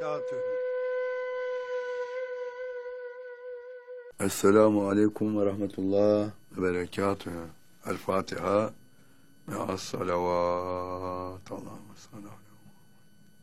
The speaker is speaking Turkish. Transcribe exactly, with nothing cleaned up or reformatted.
وبركاته. Esselamu Aleyküm ve Rahmetullah ve Berekatühü. El Fatiha. Me'as salavat. Allahümme salli.